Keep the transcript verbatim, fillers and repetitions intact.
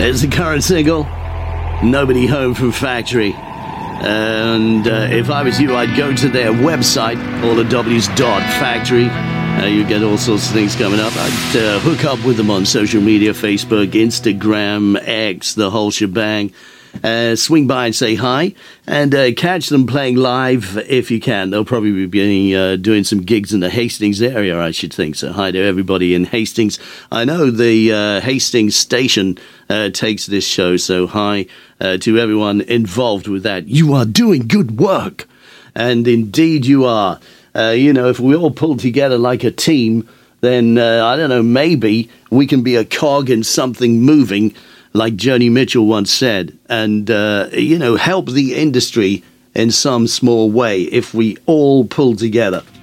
There's the current single, Nobody Home from Factory. And uh, if I was you, I'd go to their website, all the W's dot factory. Uh, you get all sorts of things coming up. I'd uh, hook up with them on social media, Facebook, Instagram, X, the whole shebang. Uh, swing by and say hi, and uh, catch them playing live if you can. They'll probably be uh, doing some gigs in the Hastings area, I should think. So hi to everybody in Hastings. I know the uh, Hastings station uh, takes this show, so hi uh, to everyone involved with that. You are doing good work, and indeed you are. Uh, you know, if we all pull together like a team, then, uh, I don't know, maybe we can be a cog in something moving, like Joni Mitchell once said, and, uh, you know, help the industry in some small way if we all pull together.